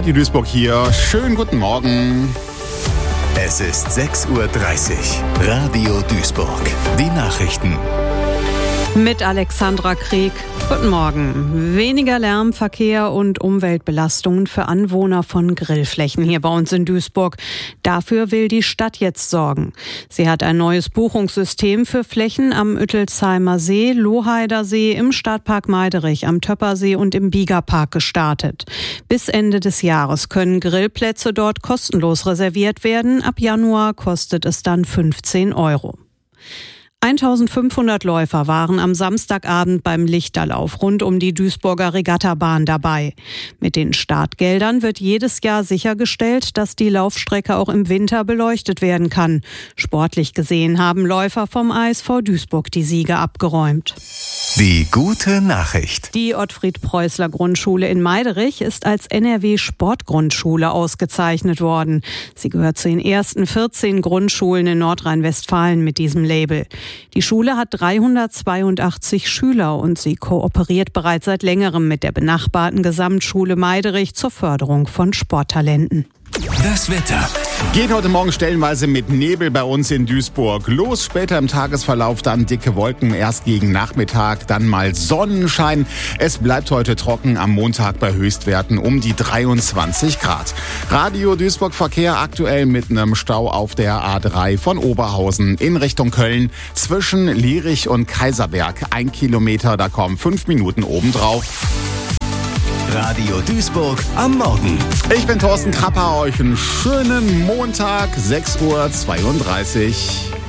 Radio Duisburg hier. Schönen guten Morgen. Es ist 6:30 Uhr. Radio Duisburg. Die Nachrichten. Mit Alexandra Krieg. Guten Morgen. Weniger Lärm, Verkehr und Umweltbelastungen für Anwohner von Grillflächen hier bei uns in Duisburg. Dafür will die Stadt jetzt sorgen. Sie hat ein neues Buchungssystem für Flächen am Üttelsheimer See, Lohheider See, im Stadtpark Meiderich, am Töppersee und im Biegerpark gestartet. Bis Ende des Jahres können Grillplätze dort kostenlos reserviert werden. Ab Januar kostet es dann 15 €. 1500 Läufer waren am Samstagabend beim Lichterlauf rund um die Duisburger Regattabahn dabei. Mit den Startgeldern wird jedes Jahr sichergestellt, dass die Laufstrecke auch im Winter beleuchtet werden kann. Sportlich gesehen haben Läufer vom ASV Duisburg die Siege abgeräumt. Die gute Nachricht. Die Ottfried-Preußler-Grundschule in Meiderich ist als NRW-Sportgrundschule ausgezeichnet worden. Sie gehört zu den ersten 14 Grundschulen in Nordrhein-Westfalen mit diesem Label. Die Schule hat 382 Schüler und sie kooperiert bereits seit längerem mit der benachbarten Gesamtschule Meiderich zur Förderung von Sporttalenten. Das Wetter. Geht heute Morgen stellenweise mit Nebel bei uns in Duisburg los. Später im Tagesverlauf dann dicke Wolken, erst gegen Nachmittag, dann mal Sonnenschein. Es bleibt heute trocken, am Montag bei Höchstwerten um die 23 Grad. Radio Duisburg Verkehr aktuell mit einem Stau auf der A3 von Oberhausen in Richtung Köln. Zwischen Lierich und Kaiserberg 1 Kilometer, da kommen 5 Minuten obendrauf. Radio Duisburg am Morgen. Ich bin Thorsten Krapper, euch einen schönen Montag, 6:32 Uhr.